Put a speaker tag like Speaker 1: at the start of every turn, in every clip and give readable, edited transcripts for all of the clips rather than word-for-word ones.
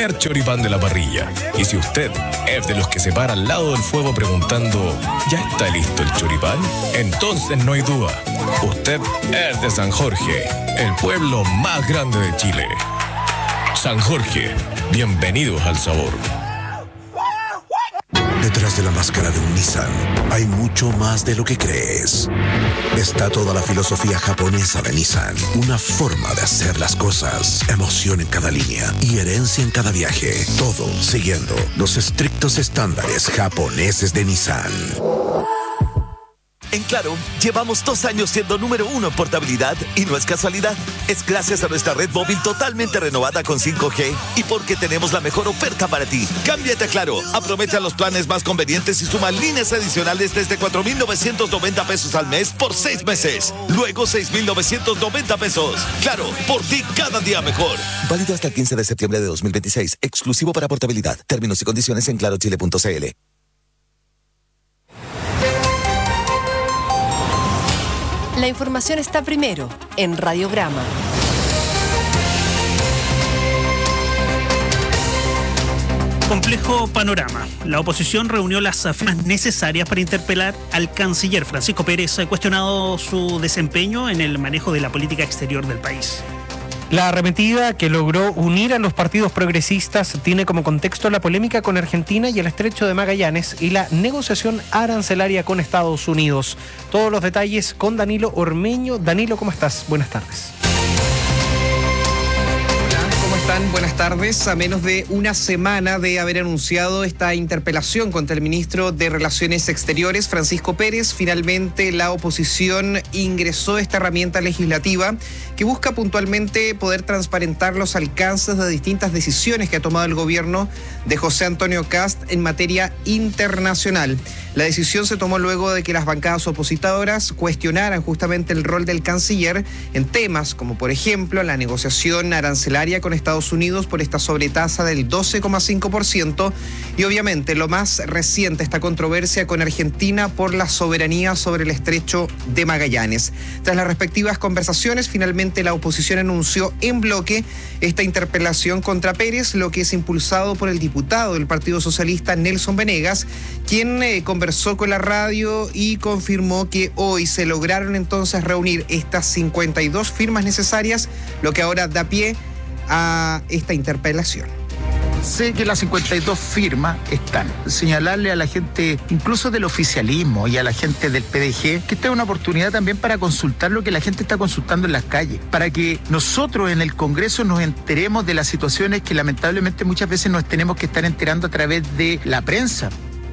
Speaker 1: primer choripán de la parrilla. Y si usted es de los que se para al lado del fuego preguntando, ¿ya está listo el choripán? Entonces no hay duda. Usted es de San Jorge, el pueblo más grande de Chile. San Jorge, bienvenidos al sabor.
Speaker 2: Detrás de la máscara de un Nissan hay mucho más de lo que crees. Está toda la filosofía japonesa de Nissan, una forma de hacer las cosas, emoción en cada línea y herencia en cada viaje. Todo siguiendo los estrictos estándares japoneses de Nissan.
Speaker 3: En Claro, llevamos 2 años siendo número 1 en portabilidad y no es casualidad. Es gracias a nuestra red móvil totalmente renovada con 5G y porque tenemos la mejor oferta para ti. Cámbiate a Claro, aprovecha los planes más convenientes y suma líneas adicionales desde 4,990 pesos al mes por 6 meses. Luego 6,990 pesos. Claro, por ti cada día mejor. Válido hasta el 15 de septiembre de 2026. Exclusivo para portabilidad. Términos y condiciones en clarochile.cl.
Speaker 4: La información está primero en Radiograma.
Speaker 5: Complejo panorama. La oposición reunió las firmas necesarias para interpelar al canciller Francisco Pérez, cuestionado su desempeño en el manejo de la política exterior del país.
Speaker 6: La arremetida que logró unir a los partidos progresistas tiene como contexto la polémica con Argentina y el estrecho de Magallanes y la negociación arancelaria con Estados Unidos. Todos los detalles con Danilo Ormeño. Danilo, ¿cómo estás? Buenas tardes.
Speaker 7: Buenas tardes. A menos de una semana de haber anunciado esta interpelación contra el ministro de Relaciones Exteriores, Francisco Pérez, finalmente la oposición ingresó esta herramienta legislativa que busca puntualmente poder transparentar los alcances de distintas decisiones que ha tomado el gobierno de José Antonio Kast en materia internacional. La decisión se tomó luego de que las bancadas opositoras cuestionaran justamente el rol del canciller en temas como, por ejemplo, la negociación arancelaria con Estados Unidos por esta sobretasa del 12,5% y obviamente lo más reciente, esta controversia con Argentina por la soberanía sobre el estrecho de Magallanes. Tras las respectivas conversaciones, finalmente la oposición anunció en bloque esta interpelación contra Pérez, lo que es impulsado por el diputado del Partido Socialista, Nelson Venegas, quien conversó con la radio y confirmó que hoy se lograron entonces reunir estas 52 firmas necesarias, lo que ahora da pie a esta interpelación.
Speaker 8: Sé que las 52 firmas están. Señalarle a la gente, incluso del oficialismo y a la gente del PDG, que esta es una oportunidad también para consultar lo que la gente está consultando en las calles, para que nosotros en el Congreso nos enteremos de las situaciones que lamentablemente muchas veces nos tenemos que estar enterando a través de la prensa.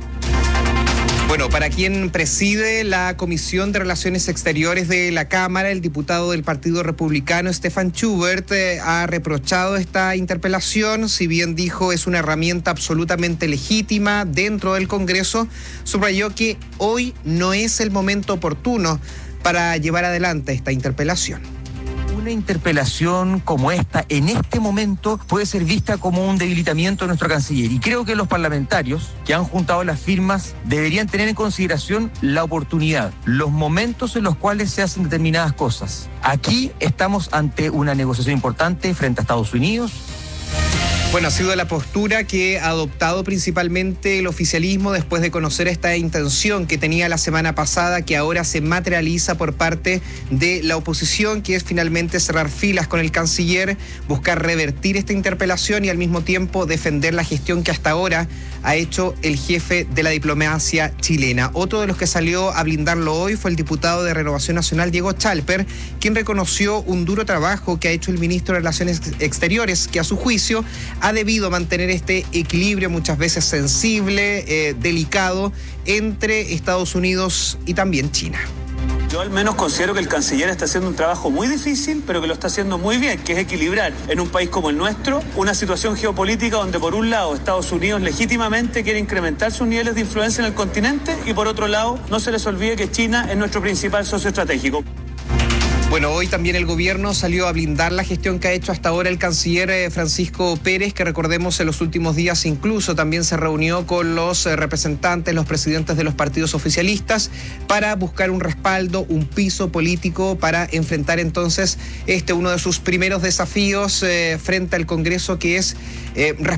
Speaker 7: Bueno, para quien preside la Comisión de Relaciones Exteriores de la Cámara, el diputado del Partido Republicano, Stefan Schubert, ha reprochado esta interpelación. Si bien dijo es una herramienta absolutamente legítima dentro del Congreso, subrayó que hoy no es el momento oportuno para llevar adelante esta interpelación.
Speaker 9: Una interpelación como esta, en este momento, puede ser vista como un debilitamiento de nuestro canciller. Y creo que los parlamentarios que han juntado las firmas deberían tener en consideración la oportunidad, los momentos en los cuales se hacen determinadas cosas. Aquí estamos ante una negociación importante frente a Estados Unidos.
Speaker 7: Bueno, ha sido la postura que ha adoptado principalmente el oficialismo después de conocer esta intención que tenía la semana pasada, que ahora se materializa por parte de la oposición, que es finalmente cerrar filas con el canciller, buscar revertir esta interpelación y al mismo tiempo defender la gestión que hasta ahora ha hecho el jefe de la diplomacia chilena. Otro de los que salió a blindarlo hoy fue el diputado de Renovación Nacional, Diego Chalper, quien reconoció un duro trabajo que ha hecho el ministro de Relaciones Exteriores, que a su juicio ha debido mantener este equilibrio muchas veces sensible, delicado, entre Estados Unidos y también China.
Speaker 10: Yo al menos considero que el canciller está haciendo un trabajo muy difícil, pero que lo está haciendo muy bien, que es equilibrar en un país como el nuestro una situación geopolítica donde por un lado Estados Unidos legítimamente quiere incrementar sus niveles de influencia en el continente y por otro lado no se les olvide que China es nuestro principal socio estratégico.
Speaker 7: Bueno, hoy también el gobierno salió a blindar la gestión que ha hecho hasta ahora el canciller Francisco Pérez, que recordemos en los últimos días incluso también se reunió con los representantes, los presidentes de los partidos oficialistas para buscar un respaldo, un piso político para enfrentar entonces uno de sus primeros desafíos frente al Congreso, que es